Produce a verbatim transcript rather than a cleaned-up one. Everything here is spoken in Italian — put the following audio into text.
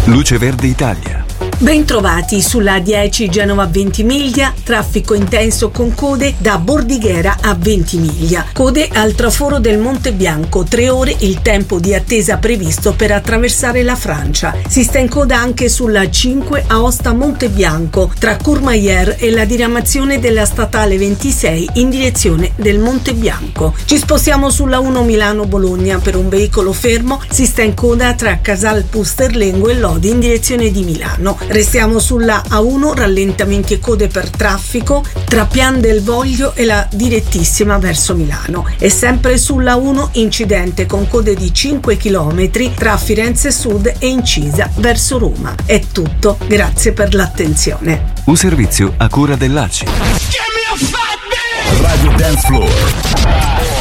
Luce Verde Italia. Bentrovati sulla A dieci Genova Ventimiglia, traffico intenso con code da Bordighera a Ventimiglia. Code al traforo del Monte Bianco, tre ore il tempo di attesa previsto per attraversare la Francia. Si sta in coda anche sulla cinque Aosta Monte Bianco, tra Courmayeur e la diramazione della statale ventisei in direzione del Monte Bianco. Ci spostiamo sulla uno Milano Bologna, per un veicolo fermo si sta in coda tra Casal Pusterlengo e Lodi in direzione di Milano. Restiamo sulla A uno, rallentamenti e code per traffico tra Pian del Voglio e la direttissima verso Milano. E sempre sulla uno, incidente con code di cinque chilometri tra Firenze Sud e Incisa verso Roma. È tutto, grazie per l'attenzione. Un servizio a cura dell'A C I. Radio Dance Floor.